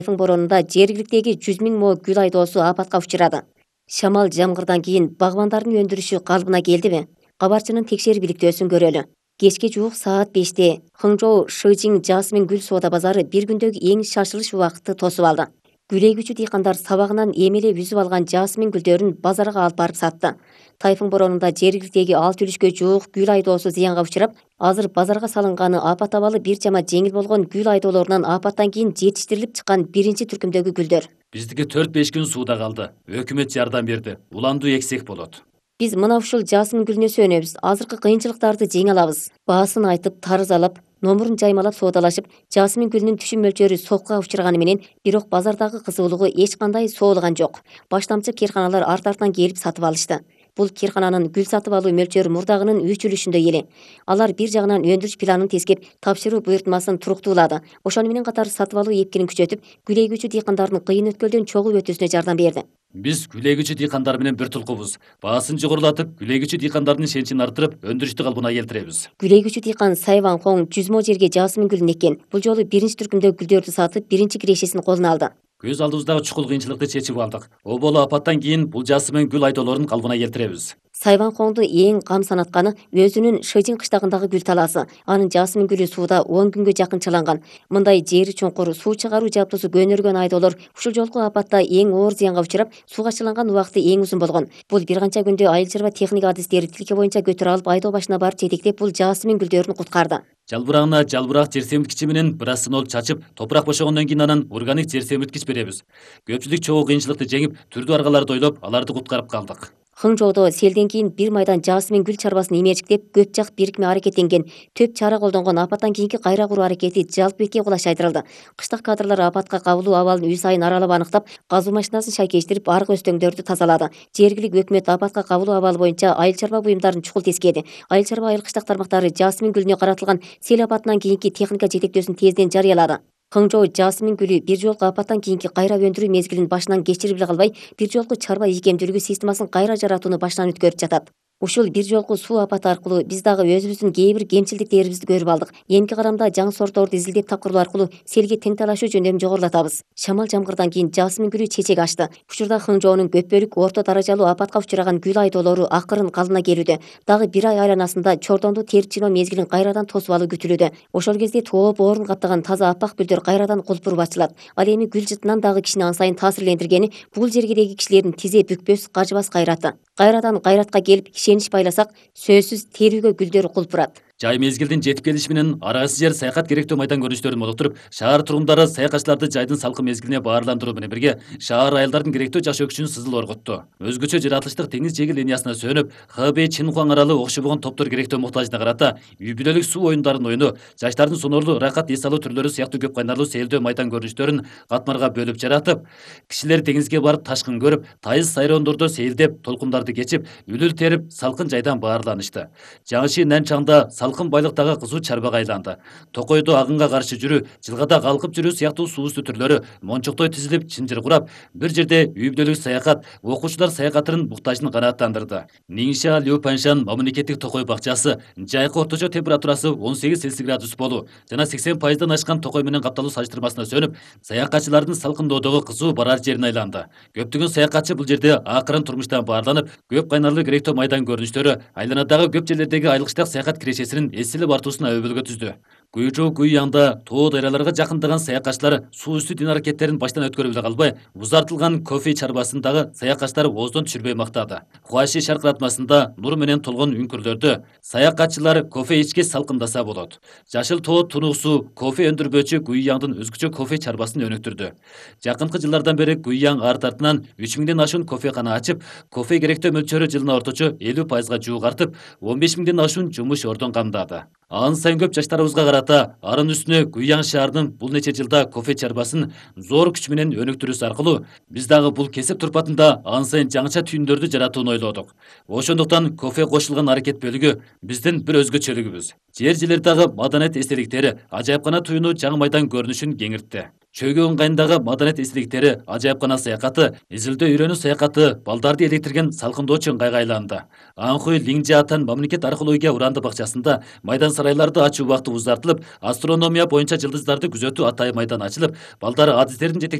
Тайфун боронунда жергиликтеги 100 000 мо гүл айдоосу апатка учурады. Шамал жамгырдан кийин багбандардын өндүрүшү калыбына келдиби? Кабарчынын текшерип иликтөөсүн көрөлү. Кечки жуук саат 5те Хыңжоу Шыжиң Жасмин гүл соода базары бир күндөгү эң шашылыш убакытты тосуп алды. Гүл эгүүчү дыйкандар сабагынан эмелеп үзүп алган жасмин гүлдөрүн базарга алып барып сатты. Тайфун боронунда жергиликтеги 600 жуук гүл айдоосу зыянга учурап, азыр базарга салынганы апат абалы бир жама жеңил болгон гүл айдоолорунан апаттан кийин жетиштирилип чыккан биринчи түркүмдөгү гүлдөр. Биздики 4-5 күн сууда калды. Өкмөт жардам берди. Уланду эксек болот. Биз мына ушул жасмин гүлүнө сүйөнөбүз. Азыркы кыйынчылыктарды жеңе алабыз. Баасын айтып, тарызалап, номурун жаймалап соодалашып, жасмин гүлүнүн түшүм мөлчөрү сокка учурганы менен, бирок базардагы кызуулугу эч кандай соолуган жок. Баштамчы кирканалар арт-артынан келип сатып алышты. Бул киркананын гүл сатып алуу мөлчөрү мурдагынын 3 үлүшүндөй эле. Алар бир жагынан өндүрүш планын тескеп, тапшыруу буйртмасын туруктуулады. Ошону менен катар сатып алуу эпкинин күчөтүп, гүл эгүүчү дыйкандардын кыйын өткөлдөн чогуу өтүүсүнө жардам берди. Биз гүл эгүүчү дыйкандар менен бир тулкубуз. Баасын жогорулатып, гүл эгүүчү дыйкандардын ишеничин арттырып, өндүрүштү калыбына келтиребиз. Гүл эгүүчү дыйкан Сайван Хоң 100 мо жерге жасмин гүлүн эккен. Бул жолу биринчи түркүмдөгү гүлдөрдү сатып, биринчи кирешесин колуна алды. Көз алдыбыздагы чукул кыйынчылыкты чечип алдык. Оболу апаттан кийин бул жасмин гүл айдоолорун калыбына келтиребиз. Сайван Хоңду эң кам санатканы өзүнүн Шыжиң кыштагындагы гүл талаасы. Анын жасмин гүлү сууда 10 күнгө жакын чыланган. Мындай жери чуңкур, суу чыгаруу жабдуусу көнөргөн айдоолор ушул жолку апатта эң оор зыянга учурап, сууга чыланган убакыты эң узун болгон. Бул бир канча күндө айыл чарба техника адистери тилке боюнча көтөрө алып айдоо башына барып жетектеп, бул жасмин гүлдөрүн куткарды. Жалбырагына жалбырак жер семирткичи менен бир аз сынол чачып, топурак бошогондон кийин анан органик жер семирткич беребиз. Көпчүлүк чогуу кыйынчылыкты жеңип, түрдүү аргаларды ойлоп, аларды куткарып калдык. Хыңжоодо селден кийин бир майдан жасмин гүл чарбасын имерчиктеп, көп жак бирикме аракеттенген, төп чара колдонгон апаттан кийинки кайра куруу аракети жалпы бетке кулаш айдырылды. Кыштак кадрлар апатка кабылуу абалын үй сайын аралап аныктап, казуу машинасын шайкештирип, аркы өстөңдөрдү тазалады. Жергилик өкмөт апатка кабылуу абалы боюнча айыл чарба буюмдарын чукул тескеди. Айыл чарба айыл кыштак тармактары жасмин гүлүнө каратылган сел апатынан кийинки техника жетектөөсүн тезден жарыялады. Хыңжоо жасмин гүлү бир жолку апаттан кийинки кайра өндүрүү мезгилин башынан кечирип эле калбай, бир жолку чарба ийкемдүүлүгү системасын кайра жаратууну баштан өткөрүп жатат. Ушул бир жолку суу апаты аркылуу биз дагы өзүбүздүн кээ бир кемчилдиктерибизди көрүп алдык. Эмки кадамда жаңы сортторду изилдеп тапкыруу аркылуу селге тең талашуу жөндөмүн жогорулатабыз. Шамал жамгырдан кийин жасмин гүлү чечек ачты. Учурда Хыңжоонун көпбөлүк орто даражалуу апатка учураган гүл айдоолору акырын калыбына келүүдө. Дагы бир ай айланасында чордонду терип жиноо мезгилин кайрадан тосуп алуу күтүлүүдө. Ошол кезде тооп орун каптаган таза аппак гүлдөр кайрадан кулпуруп ачылат. Ал эми гүл жытынан дагы кишини ан сайын таасирлендиргени бул жергедеги кишилердин тизе бүкпөс, кажыбас кайраты. Кайрадан кайратка келип ишенич байласак, сөзсүз терүүгө гүлдөр кулпурат. Жай мезгилдин жетип келиши менен арагысыз жер саякат керектүү майдан көрүнүштөрүн молоктуруп, шаар тургундары саякатчыларды жайдын салкын мезгилине баарландыруу менен бирге шаар айылдардын керектүү жашоо күчүн сызыл орготту. Өзгөчө жаратылыштык теңиз жээги линиясына сүйөнүп, Хэбэй Чинхуаң аралы окшобогон топтор керектүү муктажына карата үй бүлөлүк суу оюндарын ойноо, жаштардын соноорлуу ырахат эс алуу түрлөрү сыяктуу көп кайнарлуу сейилдөө майдан көрүнүштөрүн катмарга бөлүп жаратып, кишилер теңизге барып ташкын көрүп, тайыз сайрондордо сейилдеп, толкундарды кечип, үлүл терип, салкын жайдан баарланышты. Жаңыши Нанчаңда салкын байлыктагы кызуу чарбага айланды. Токойдо агынга каршы жүрүү, жылгада калкып жүрүү сыяктуу суу үстү түрлөрү мончоктой тизилип, чынжыр курап, бир жерде үй бүлөлүк саякат, окуучулар саякатынын буктажын канааттандырды. Нingxia Liupanshan мамлекеттик токой бакчасы жайкы орточо температурасы 18 Цельсий градус болуу жана 80% ашкан токой менен капталуу салыштырмасына сөнүп, саякатчылардын салкындоодогу кызуу барар жерине айланды. Көптөгөн саякатчы бул жерде акырын турмуштан баарланып, көп кайнарлуу керектүү майдан көрүнүштөрү, айланадагы көп жерлердеги айылкыштак саякат кирешесинин эсилип артуусуна өбөлгө түздү. Гуйжоу Гуйяңда тоо даряларга жакындаган саякатчылар суу үстү дин аракеттерин баштан өткөрүп эле калбай, узартылган кофе чарбасындагы саякатчылар ооздон түшүрбөй мактады. Хуаши шаркыратмасында нур менен толгон үңкүрлөрдө саякатчылар кофе ичкеч салкындаса болот. Жашыл тоо тунуксу кофе өндүрбөөчү Гуйяңдын өзгөчө кофе чарбасын өнүктүрдү. Жакынкы жылдардан бери Гуйяң арт артынан 3000ден ашуун кофекана ачып, кофе керектөө мөлчөрү жылына орточо 50%га жуук артып, 15000ден ашуун жумуш ордун камдады. Ан сайын көп жаштарыбызга карата арын үстүнө Гуйяң шаарынын бул нече жылда кофе чарбасын зор күч менен өнүктүрүүсү аркылуу биз дагы бул кесип турпатында ан сайын жаңыча түйүндөрдү жаратууну ойлодук. Ошондуктан кофе кошулган аракет бөлүгү биздин бир өзгөчөлүгүбүз. Жер жилердагы маданият эстеликтери ажайыпкана туюну жаңы майдан көрүнүшүн кеңиртти. Чөгө ыңгайындагы маданият эстеликтери ажайыпкана саякаты, изилдөө үйрөнүү саякаты балдарды электирген салкындоочу ыңгайга айланды. Анхуй Лиңжиатан мамлекет археология уранды бакчасында майдан сарайларды ачуу убакыты узартылып, астрономия боюнча жылдыздарды күзөтүү атайын майдан ачылып, балдар адистердин